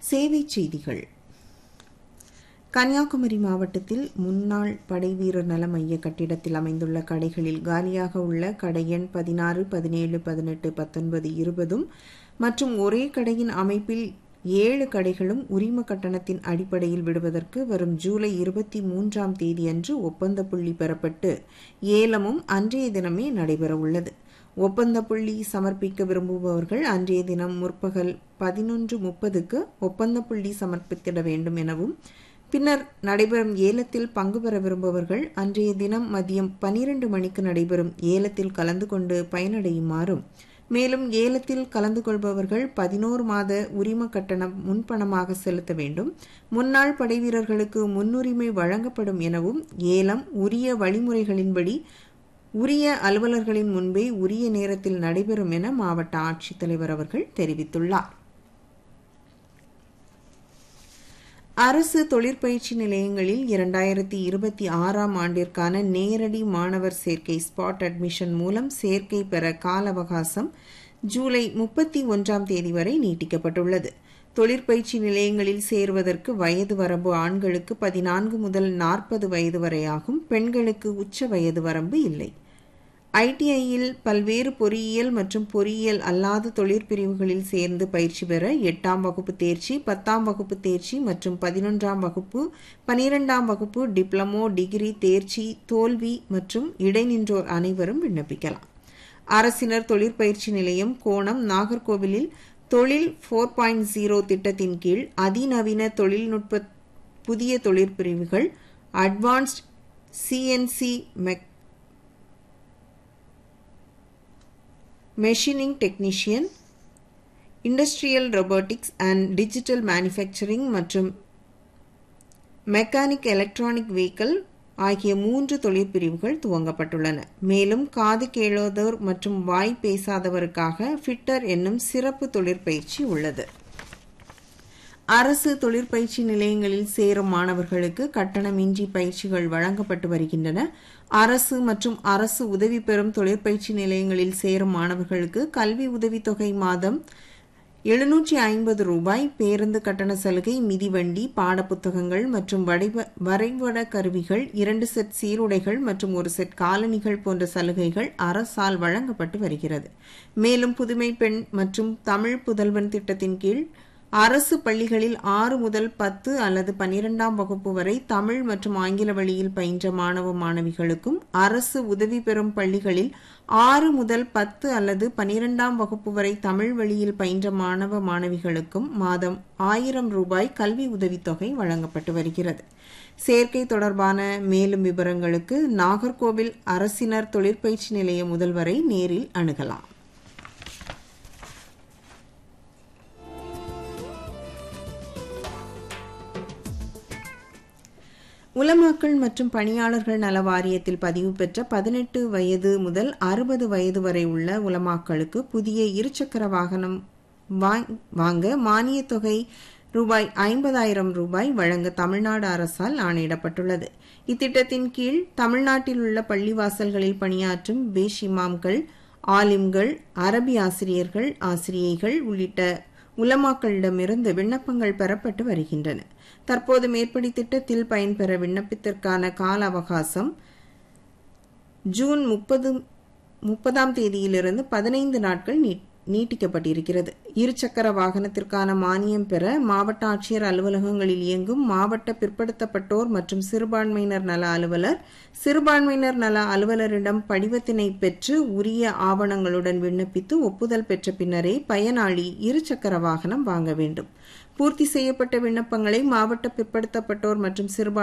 சேவை செய்திகள். கன்னியாகுமரி மாவட்டத்தில் முன்னாள் படைவீரர் நல மைய கட்டிடத்தில் அமைந்துள்ள கடைகளில் காலியாக உள்ள கடை எண் 16, 17, 18, 19, 20 மற்றும் ஒரே கடையின் அமைப்பில் 7 கடைகளும் உரிம கட்டணத்தின் அடிப்படையில் விடுவதற்கு வரும் ஜூலை 23ஆம் தேதி அன்று ஒப்பந்த புள்ளி பெறப்பட்டு ஏலமும் அன்றைய தினமே நடைபெற உள்ளது. ஒப்பந்த புள்ளி சமர்ப்பிக்க விரும்புபவர்கள் அன்றைய தினம் முற்பகல் 11:30க்கு ஒப்பந்த புள்ளி சமர்ப்பித்திட வேண்டும் எனவும், பின்னர் நடைபெறும் ஏலத்தில் பங்கு பெற விரும்புபவர்கள் அன்றைய தினம் மதியம் 12 மணிக்கு நடைபெறும் ஏலத்தில் கலந்து கொண்டு பயனடையுமாறும், மேலும் ஏலத்தில் கலந்து கொள்பவர்கள் 11 மாத உரிம கட்டணம் முன்பணமாக செலுத்த வேண்டும். முன்னாள் படைவீரர்களுக்கு முன்னுரிமை வழங்கப்படும் எனவும், ஏலம் உரிய வழிமுறைகளின்படி உரிய அலுவலர்களின் முன்பே உரிய நேரத்தில் நடைபெறும் என மாவட்ட ஆட்சித்தலைவர் அவர்கள் தெரிவித்துள்ளார். அரசு தொழிற்பயிற்சி நிலையங்களில் 2026ஆம் ஆண்டிற்கான நேரடி மாணவர் சேர்க்கை ஸ்பாட் அட்மிஷன் மூலம் சேர்க்கை பெற கால அவகாசம் ஜூலை 31ஆம் தேதி வரை நீட்டிக்கப்பட்டுள்ளது. தொழிற்பயிற்சி நிலையங்களில் சேருவதற்கு வயது வரம்பு ஆண்களுக்கு 14 முதல் 40 வயது வரையாகும். பெண்களுக்கு உச்ச வயது வரம்பு இல்லை. ஐடிஐயில் பல்வேறு பொறியியல் மற்றும் பொறியியல் அல்லாத தொழிற்பிரிவுகளில் சேர்ந்து பயிற்சி பெற 8ஆம் வகுப்பு தேர்ச்சி, 10ஆம் வகுப்பு தேர்ச்சி மற்றும் 11ஆம் வகுப்பு, 12ஆம் வகுப்பு, டிப்ளமோ, டிகிரி தேர்ச்சி, தோல்வி மற்றும் இடைநின்றோர் அனைவரும் விண்ணப்பிக்கலாம். அரசினர் தொழிற்பயிற்சி நிலையம் கோணம், நாகர்கோவிலில் தொழில் 4.0 திட்டத்தின் கீழ் அதிநவீன தொழில்நுட்ப புதிய தொழிற்பிரிவுகள் advanced CNC machining technician, industrial robotics and digital manufacturing மற்றும் மெக்கானிக் எலக்ட்ரானிக் வெஹிக்கிள் ஆகிய 3 தொழிற்பிரிவுகள் துவங்கப்பட்டுள்ளன. மேலும் காது கேளாதோர் மற்றும் வாய் பேசாதவருக்காக ஃபிட்டர் என்னும் சிறப்பு தொழிற்பயிற்சி உள்ளது. அரசு தொழிற்பயிற்சி நிலையங்களில் சேரும் மாணவர்களுக்கு கட்டணமின்றி பயிற்சிகள் வழங்கப்பட்டு வருகின்றன. அரசு மற்றும் அரசு உதவி பெறும் தொழிற்பயிற்சி நிலையங்களில் சேரும் மாணவர்களுக்கு கல்வி உதவித்தொகை மாதம் 750 ரூபாய், பேருந்து கட்டண சலுகை, மிதிவண்டி, பாடப்புத்தகங்கள் மற்றும் வரைபட கருவிகள், 2 செட் சீருடைகள் மற்றும் 1 செட் காலணிகள் போன்ற சலுகைகள் அரசால் வழங்கப்பட்டு வருகிறது. மேலும் புதுமை பெண் மற்றும் தமிழ் புதல்வன் திட்டத்தின் கீழ் அரசு பள்ளிகளில் 6 முதல் 10 அல்லது 12ஆம் வகுப்பு வரை தமிழ் மற்றும் ஆங்கில வழியில் பயின்ற மாணவ மாணவிகளுக்கும், அரசு உதவி பெறும் பள்ளிகளில் 6 முதல் 10 அல்லது 12ஆம் வகுப்பு வரை தமிழ் வழியில் பயின்ற மாணவ மாணவிகளுக்கும் மாதம் 1000 ரூபாய் கல்வி உதவித்தொகை வழங்கப்பட்டு வருகிறது. சேர்க்கை தொடர்பான மேலும் விவரங்களுக்கு நாகர்கோவில் அரசினர் தொழிற்பயிற்சி நிலைய முதல்வரை நேரில் அணுகலாம். உலமாக்கள் மற்றும் பணியாளர்கள் நல வாரியத்தில் பதிவு பெற்ற 18 வயது முதல் 60 வயது வரை உள்ள உலமாக்களுக்கு புதிய இருசக்கர வாகனம் வாங்க மானியத் தொகை ரூபாய் 50,000 ரூபாய் வழங்க தமிழ்நாடு அரசால் ஆணையிடப்பட்டுள்ளது. இத்திட்டத்தின் கீழ் தமிழ்நாட்டில் உள்ள பள்ளிவாசல்களில் பணியாற்றும் பேஷ் இமாம்கள், ஆலிம்கள், அரபி ஆசிரியர்கள், ஆசிரியைகள் உள்ளிட்ட உலமாக்களிடமிருந்து விண்ணப்பங்கள் பெறப்பட்டு வருகின்றன. தற்போது மேற்படி திட்டத்தில் பயன்பெற விண்ணப்பத்திற்கான கால அவகாசம் ஜூன் 30ஆம் தேதியிலிருந்து 15 நாட்கள் நீட்டிக்கப்பட்டிருக்கிறது. இருசக்கர வாகனத்திற்கான மானியம் பெற மாவட்ட ஆட்சியர் அலுவலகங்களில் இயங்கும் மாவட்ட பிற்படுத்தப்பட்டோர் மற்றும் சிறுபான்மையினர் நல அலுவலர், சிறுபான்மையினர் நல அலுவலரிடம் படிவத்தினை பெற்று உரிய ஆவணங்களுடன் விண்ணப்பித்து ஒப்புதல் பெற்ற பின்னரே பயனாளி இருசக்கர வாகனம் வாங்க வேண்டும். பூர்த்தி செய்யப்பட்ட விண்ணப்பங்களை மாவட்ட பிற்படுத்தப்பட்டோர் மற்றும்